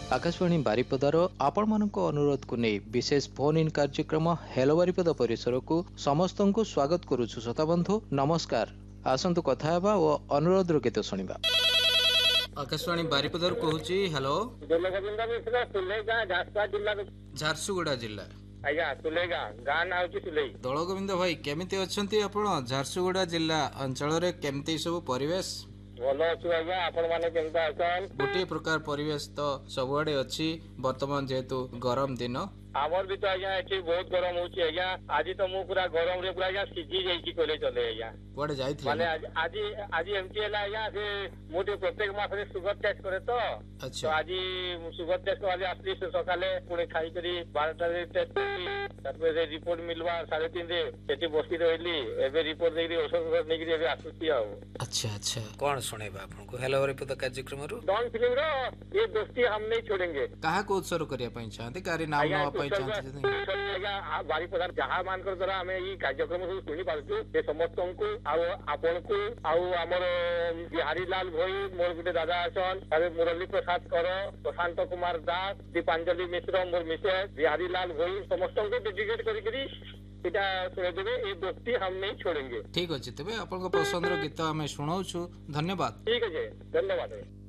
आकाशवाणी बारिपदार आपण मानक अनुरोध को नहीं विशेष फोन इन कार्यक्रम हेलो बारिपद परिसर को समस्त को स्वागत करुछु। श्रोता बंधु नमस्कार, आसंतु कथा हेबा और अनुरोध रो गीत सुनिबा। आकाशवाणी बारिपदार कहूची हेलो झारसुगुड़ा जिला आज्ञा सुलेगा गाँ ना सुले दल गोविंद भाई केमिति अछंती आपण झारसुगुड़ा जिला अंचल रे केमिति सब परिवेश भल अच्छु आज्ञा आपण माने केनता अछन गोटे प्रकार परिवेश तो सबुआडे अछि वर्तमान जेहेतु गरम दिन आमर भी तो आज्ञा एठी बहुत गरम होची आज्ञा आज तो मु पूरा गरम रे पूरा आज्ञा सिजी जाईची कोले चले आज्ञा कुआडे जाईथले माने आज आज एमटी हला आज्ञा से मोटे प्रत्येक मास रे शुगर टेस्ट करे तो अच्छा तो आज शुगर टेस्ट वाले असली से सकाले पुणे खाई करी 12टा रे टेस्ट तापर रे रिपोर्ट मिलवा 3:30 रे एठी बसी रहली एबे रिपोर्ट देरी औषध नै करी एबे आसुची आ अच्छा अच्छा कोन सुनेबा आपन को हेलो बारिपद कार्यक्रम रु डॉन फिल्म रो ये दोस्ती हम नहीं छोड़ेंगे कहा को उत्सर्ग करिया पई चाहते कारी नाम न पई चाहते बारिपदार जहाँ मानकर द्वारा आम ये कार्यक्रम सब शुणी पार्छु से समस्त को आपण को आमर बिहारी लाल भई मोर गोटे दादा अछन मुरली प्रसाद कर प्रशांत कुमार दास दीपांजलि मिश्र मोर मिसेस बिहारी लाल भई समस्त को डेडिकेट करी इटा सुने देबे ये दोस्ती हम नहीं छोड़ेंगे। ठीक अछि तबे आपन को पसंद रो गीत हमें सुनाउछु। धन्यवाद। ठीक है, धन्यवाद।